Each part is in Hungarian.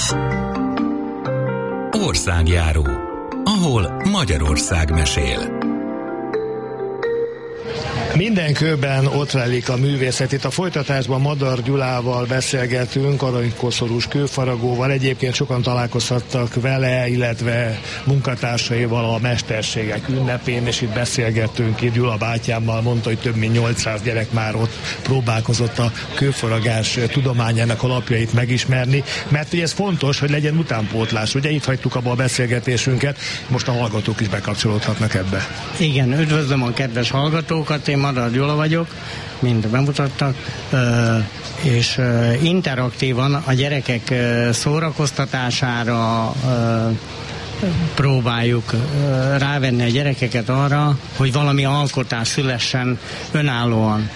Országjáró, ahol Magyarország mesél. Minden kőben ott rejlik a művészet. Itt a folytatásban Madar Gyulával beszélgetünk, aranykoszorús kőfaragóval. Egyébként sokan találkozhattak vele, illetve munkatársaival a mesterségek ünnepén, és itt beszélgettünk. Itt Gyula bátyámmal mondta, hogy több mint 800 gyerek már ott próbálkozott a kőfaragás tudományának alapjait megismerni, mert ugye ez fontos, hogy legyen utánpótlás. Ugye itt hagytuk abba a beszélgetésünket, most a hallgatók is bekapcsolódhatnak ebbe. Igen, üdvözlöm a kedves hallgatókat, én Madar Gyula vagyok, mind bemutattak, és interaktívan a gyerekek szórakoztatására próbáljuk rávenni a gyerekeket arra, hogy valami alkotás szülessen önállóan.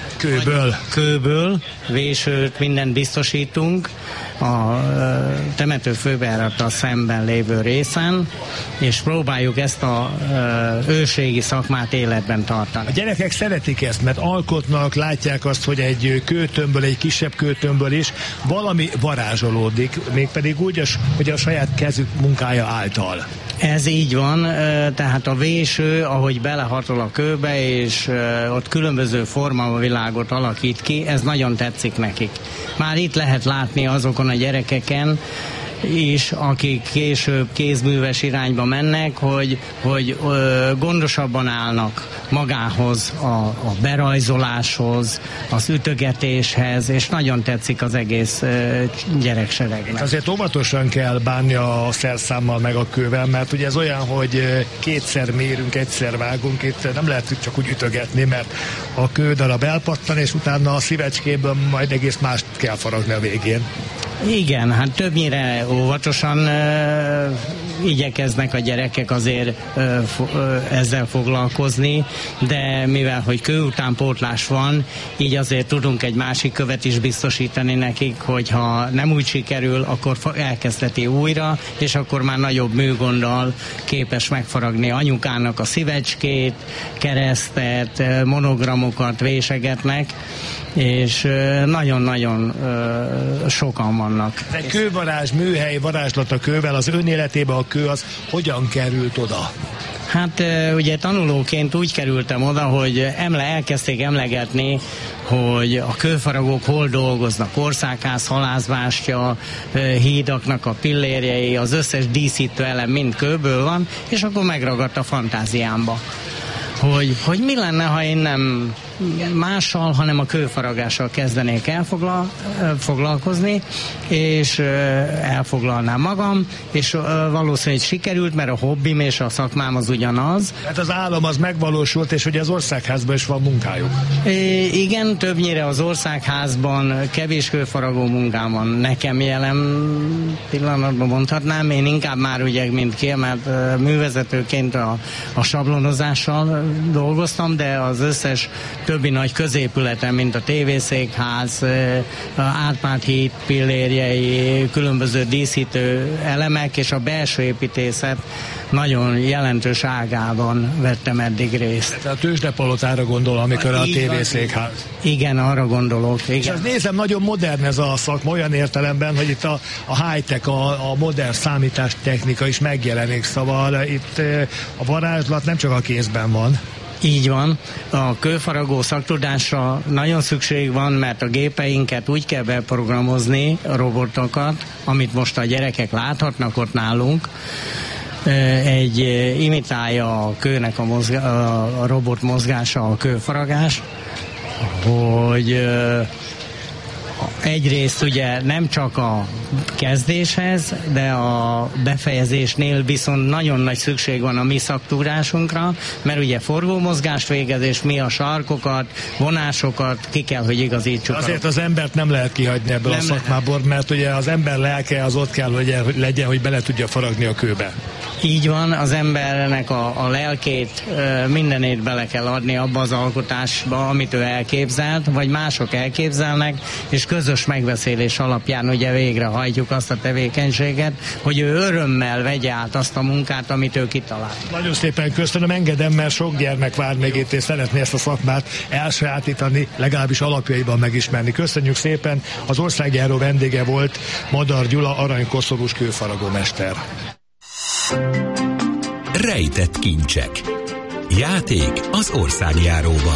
Kőből, vésőt, mindent biztosítunk a temetőfőbejárattal szemben lévő részen, és próbáljuk ezt a őrségi szakmát életben tartani. A gyerekek szeretik ezt, mert alkotnak, látják azt, hogy egy kőtömbből, egy kisebb kőtömbből is valami varázsolódik, mégpedig úgy, hogy a saját kezük munkája által. Ez így van, tehát a véső, ahogy belehatol a kőbe, és ott különböző formavilágot alakít ki, ez nagyon tetszik nekik. Már itt lehet látni azokon a gyerekeken is, akik később kézműves irányba mennek, hogy gondosabban állnak magához, a berajzoláshoz, az ütögetéshez, és nagyon tetszik az egész gyerekseregnek. Azért óvatosan kell bánni a szerszámmal meg a kővel, mert ugye ez olyan, hogy kétszer mérünk, egyszer vágunk, itt nem lehet csak úgy ütögetni, mert a kődarab elpattan, és utána a szívecskéből majd egész mást kell faragni a végén. Igen, hát többnyire óvatosan igyekeznek a gyerekek azért ezzel foglalkozni, de mivel, hogy kő utánpótlás van, így azért tudunk egy másik követ is biztosítani nekik, hogyha nem úgy sikerül, akkor elkezdheti újra, és akkor már nagyobb műgonddal képes megfaragni anyukának a szívecskét, keresztet, monogramokat vésegetnek, és nagyon-nagyon sokan vannak. Egy kővarázs, műhely varázslat a kővel, az ön életébe a kő az hogyan került oda? Hát ugye tanulóként úgy kerültem oda, hogy elkezdték emlegetni, hogy a kőfaragók hol dolgoznak. Országház, halászbástya, hídaknak a pillérjei, az összes díszítő elem mind kőből van, és akkor megragadt a fantáziámba, hogy mi lenne, ha én nem mással, hanem a kőfaragással kezdenék foglalkozni, és elfoglalnám magam, és valószínűleg sikerült, mert a hobbim és a szakmám az ugyanaz. Hát az álom az megvalósult, és ugye az országházban is van munkájuk. Igen, többnyire az országházban kevés kőfaragó munkám van nekem jelen pillanatban mondhatnám. Én inkább már ugye, mint kiemelt művezetőként a sablonozással dolgoztam, de az összes többi nagy középületen, mint a tévészékház, Árpád híd pillérjei, különböző díszítő elemek és a belső építészet nagyon jelentős ágában vettem eddig részt. Tehát a tőzsdepalotára gondol, amikor a tévészékház. Igen, arra gondolok. Igen. És az nézem, nagyon modern ez a szakma, olyan értelemben, hogy itt a high-tech, a modern számítástechnika is megjelenik, szóval itt a varázslat nem csak a kézben van. Így van. A kőfaragó szaktudásra nagyon szükség van, mert a gépeinket úgy kell beprogramozni, a robotokat, amit most a gyerekek láthatnak ott nálunk, imitálja a kőnek a robot mozgása, a kőfaragás, hogy egyrészt ugye nem csak a kezdéshez, de a befejezésnél viszont nagyon nagy szükség van a mi szaktudásunkra, mert ugye forgómozgást végez, és mi a sarkokat, vonásokat ki kell, hogy igazítsuk. Azért az embert nem lehet kihagyni ebből a szakmából, mert ugye az ember lelke az ott kell, hogy legyen, hogy bele tudja faragni a kőbe. Így van, az embernek a lelkét, mindenét bele kell adni abba az alkotásba, amit ő elképzelt, vagy mások elképzelnek, és közös megbeszélés alapján ugye végrehajtjuk azt a tevékenységet, hogy ő örömmel vegye át azt a munkát, amit ő kitalált. Nagyon szépen köszönöm, engedem, mert sok gyermek vár még itt, és szeretné ezt a szakmát elsajátítani, legalábbis alapjaiban megismerni. Köszönjük szépen, az országjáró vendége volt Madar Gyula, aranykoszorús kőfaragómester. Rejtett kincsek. Játék az országjáróban.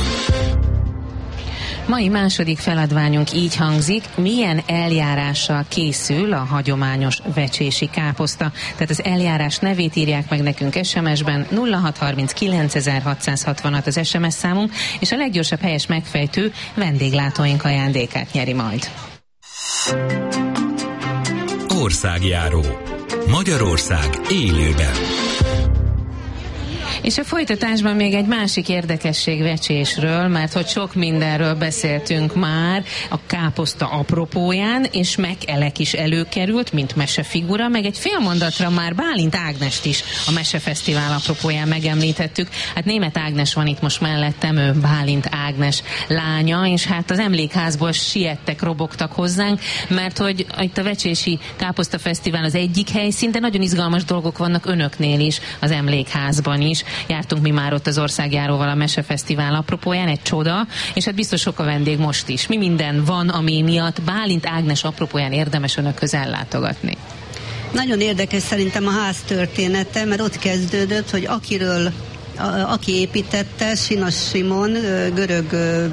Mai második feladványunk így hangzik: milyen eljárással készül a hagyományos vecsési káposzta. Tehát az eljárás nevét írják meg nekünk SMS-ben, 0630 9666 az SMS számunk, és a leggyorsabb helyes megfejtő vendéglátóink ajándékát nyeri majd. Országjáró. Magyarország élőben. És a folytatásban még egy másik érdekesség vecsésről, mert hogy sok mindenről beszéltünk már a káposzta apropóján, és Mekelek is előkerült, mint mesefigura, meg egy fél mondatra már Bálint Ágnest is a Mesefesztivál apropóján megemlítettük. Hát Németh Ágnes van itt most mellettem, ő Bálint Ágnes lánya, és hát az emlékházból siettek, robogtak hozzánk, mert hogy itt a Vecsési Káposzta Fesztivál az egyik helyszín, de nagyon izgalmas dolgok vannak önöknél is, az emlékházban is. Jártunk mi már ott az országjáróval a Mesefesztivál apropóján, egy csoda, és hát biztos sok a vendég most is. Mi minden van, ami miatt Bálint Ágnes apropóján érdemes önökhöz ellátogatni? Nagyon érdekes szerintem a ház története, mert ott kezdődött, hogy aki építette, Sinas Simon, görög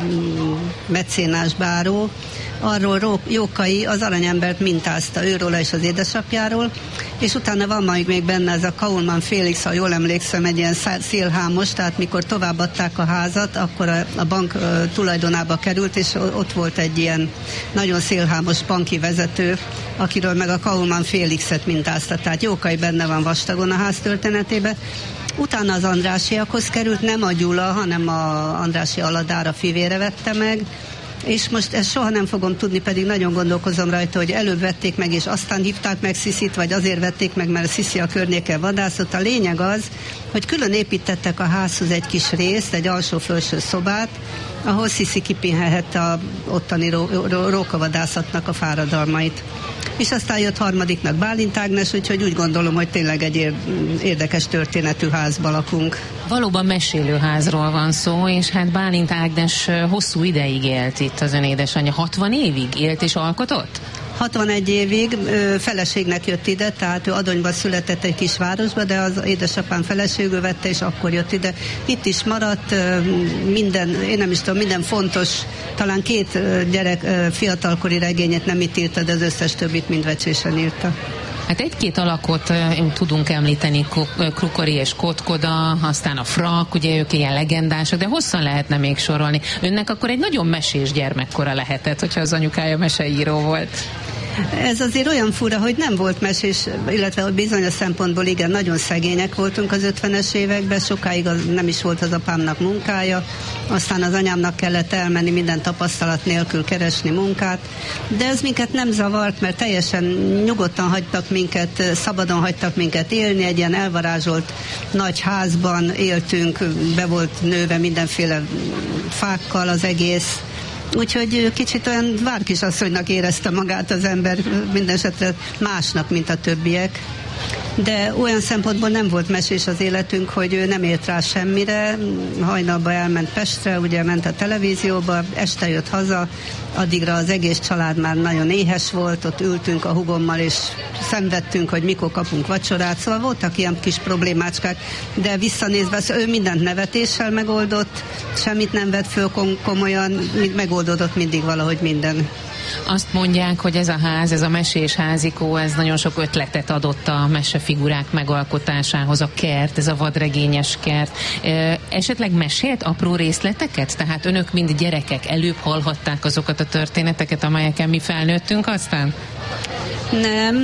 mecénás báró, arról Jókai az aranyembert mintázta őróla és az édesapjáról, és utána van majd még benne ez a Kaulman Félix, ha jól emlékszem, egy ilyen szélhámos, tehát mikor továbbadták a házat, akkor a bank tulajdonába került, és ott volt egy ilyen nagyon szélhámos banki vezető, akiről meg a Kaulman Félixet mintázta, tehát Jókai benne van vastagon a ház történetébe. Utána az Andrássyiakhoz került, nem a Gyula, hanem a Andrássy Aladára fivére vette meg, és most ezt soha nem fogom tudni, pedig nagyon gondolkozom rajta, hogy előbb vették meg, és aztán hívták meg Sziszit, vagy azért vették meg, mert Sziszi a környéken vadászott. A lényeg az, hogy külön építettek a házhoz egy kis részt, egy alsó-felső szobát, ahol Sziszi kipinhelhette a ottani rókavadászatnak a fáradalmait. És aztán jött harmadiknak Bálint Ágnes, úgyhogy úgy gondolom, hogy tényleg egy érdekes történetű házban lakunk. Valóban mesélőházról van szó, és hát Bálint Ágnes hosszú ideig élt itt, az ön édesanyja. 60 évig élt és alkotott? 61 évig, feleségnek jött ide, tehát ő Adonyba született egy kis városba, de az édesapám feleségül vette, és akkor jött ide. Itt is maradt minden fontos, talán 2 gyerek fiatalkori regényét nem itt írta, de az összes többit mind Vecsésen írta. Hát egy-két alakot tudunk említeni, Krukori és Kotkoda, aztán a Frak, ugye ők ilyen legendások, de hosszan lehetne még sorolni. Önnek akkor egy nagyon mesés gyermekkora lehetett, hogyha az anyukája meseíró volt. Ez azért olyan fura, hogy nem volt mesés, illetve hogy bizonyos szempontból igen, nagyon szegények voltunk az 50-es években, sokáig nem is volt az apámnak munkája, aztán az anyámnak kellett elmenni minden tapasztalat nélkül keresni munkát, de ez minket nem zavart, mert teljesen nyugodtan hagytak minket, szabadon hagytak minket élni, egy ilyen elvarázsolt nagy házban éltünk, be volt nőve mindenféle fákkal az egész. Úgyhogy kicsit olyan várkisasszonynak érezte magát az ember, mindenesetre másnak, mint a többiek. De olyan szempontból nem volt mesés az életünk, hogy ő nem ért rá semmire, hajnalba elment Pestre, ugye ment a televízióba, este jött haza, addigra az egész család már nagyon éhes volt, ott ültünk a hugommal, és szenvedtünk, hogy mikor kapunk vacsorát, szóval voltak ilyen kis problémácskák, de visszanézve, ő mindent nevetéssel megoldott, semmit nem vett föl komolyan, megoldódott mindig valahogy minden. Azt mondják, hogy ez a ház, ez a mesés házikó, ez nagyon sok ötletet adott a mesefigurák megalkotásához, a kert, ez a vadregényes kert. Esetleg mesélt apró részleteket? Tehát önök, mind gyerekek, előbb hallhatták azokat a történeteket, amelyeken mi felnőttünk aztán? Nem,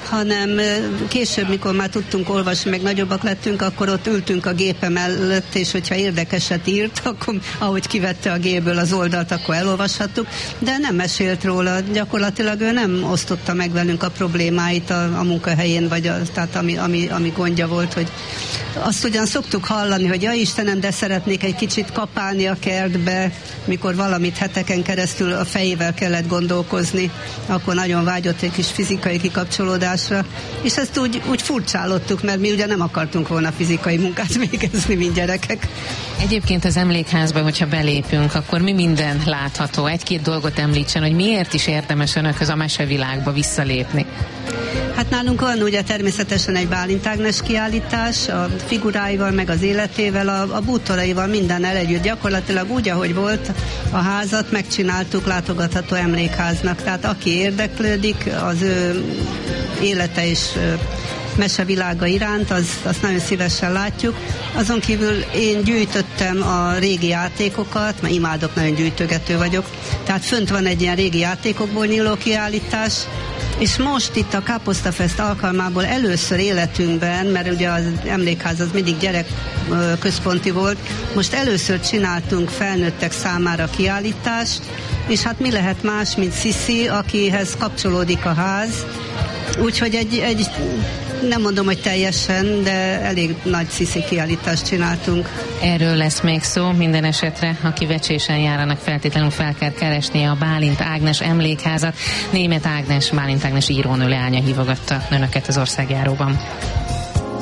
hanem később, mikor már tudtunk olvasni, meg nagyobbak lettünk, akkor ott ültünk a gépe mellett, és hogyha érdekeset írt, akkor ahogy kivette a gépből az oldalt, akkor elolvashattuk, de nem mesélt róla. Gyakorlatilag ő nem osztotta meg velünk a problémáit a munkahelyén, vagy tehát ami gondja volt, hogy azt ugyan szoktuk hallani, hogy ja Istenem, de szeretnék egy kicsit kapálni a kertbe, mikor valamit heteken keresztül a fejével kellett gondolkozni, akkor nagyon vágyott egy kis fizikai kikapcsolódásra, és ezt úgy furcsálottuk, mert mi ugye nem akartunk volna fizikai munkát végezni, mint gyerekek. Egyébként az emlékházba, hogyha belépünk, akkor mi minden látható? Egy-két dolgot említsen, hogy miért is érdemes önökhöz a mesevilágba visszalépni? Hát nálunk van ugye természetesen egy Bálint Ágnes kiállítás, a figuráival, meg az életével, a bútoraival, mindennel együtt. Gyakorlatilag úgy, ahogy volt a házat, megcsináltuk látogatható emlékháznak. Tehát aki érdeklődik, az ő élete és mesevilága iránt, azt nagyon szívesen látjuk. Azon kívül én gyűjtöttem a régi játékokat, mert imádok, nagyon gyűjtögető vagyok. Tehát fönt van egy ilyen régi játékokból nyíló kiállítás, és most itt a Káposztafest alkalmából először életünkben, mert ugye az emlékház az mindig gyerekközponti volt, most először csináltunk felnőttek számára kiállítást, és hát mi lehet más, mint Sziszi, akihez kapcsolódik a ház. Úgyhogy egy nem mondom, hogy teljesen, de elég nagy Sziszi kiállítást csináltunk. Erről lesz még szó, minden esetre, aki Vecsésen járanak, feltétlenül fel kell keresnie a Bálint Ágnes emlékházat. Németh Ágnes, Bálint Ágnes írónő leánya hívogatta önöket az országjáróban.